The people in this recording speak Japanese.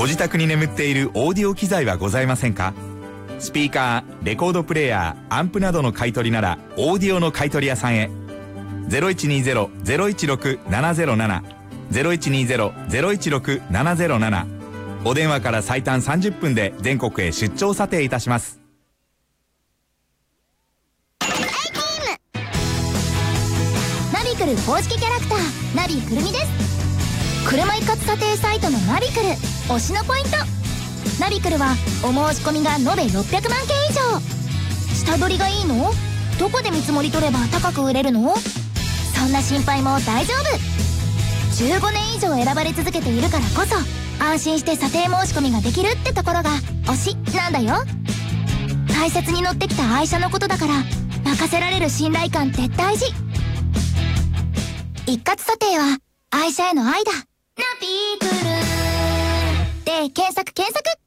自宅に眠っているオーディオ機材はございませんか？スピーカー、レコードプレーヤー、アンプなどの買い取りならオーディオの買い取り屋さんへ。0120-016-707 0120-016-707。お電話から最短30分で全国へ出張査定いたします。 ナビクル公式キャラクターナビくるみです。車一括査定サイトのナビクル推しのポイント。ナビクルはお申し込みが延べ600万件以上。下取りがいいの？どこで見積もり取れば高く売れるの？そんな心配も大丈夫。15年以上選ばれ続けているからこそ安心して査定申し込みができるってところが推しなんだよ。大切に乗ってきた愛車のことだから任せられる信頼感って大事。一括査定は愛車への愛だ。ナビクルで検索。